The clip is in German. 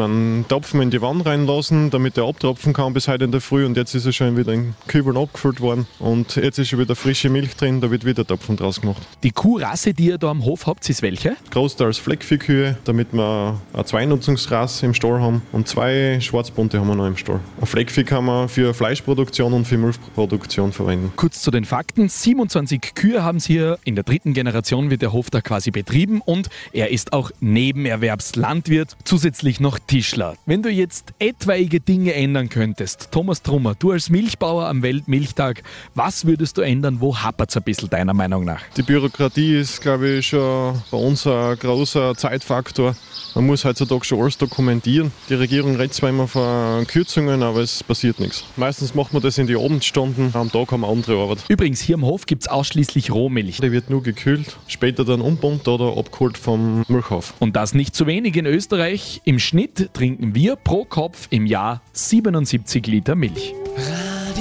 wir einen Topfen in die Wanne reinlassen, damit er abtropfen kann bis heute in der Früh. Und jetzt ist er schon wieder in Kübeln abgefüllt worden. Und jetzt ist schon wieder frische Milch drin, da wird wieder Topfen draus gemacht. Die Kuhrasse, die ihr da am Hof habt, ist welche? Großteils Fleckviehkühe, damit wir eine Zweinutzungsrasse im Stall haben. Und 2 Schwarzbunte haben wir noch im Stall. Ein Fleckvieh kann man für Fleischproduktion und für Milchproduktion verwenden. Kurz zu den Fakten. 27 Kühe haben sie hier. In der 3. Generation wird der Hof da quasi betrieben und er ist auch Nebenerwerbslandwirt, zusätzlich noch Tischler. Wenn du jetzt etwaige Dinge ändern könntest, Thomas Trummer, du als Milchbauer am Weltmilchtag, was würdest du ändern? Wo hapert's ein bisschen deiner Meinung nach? Die Bürokratie ist, glaube ich, schon bei uns ein großer Zeitfaktor. Man muss heutzutage schon alles dokumentieren. Die Regierung redet zwar immer von Kürzungen, aber es passiert nichts. Meistens macht man das in die Abendstunden, am Tag haben wir andere Arbeit. Übrigens, hier am Hof gibt es ausschließlich Rohmilch. Die wird nur gekühlt, später dann umpumpt oder abgeholt vom Milchhof. Und das nicht zu wenig in Österreich. Im Schnitt trinken wir pro Kopf im Jahr 77 Liter Milch.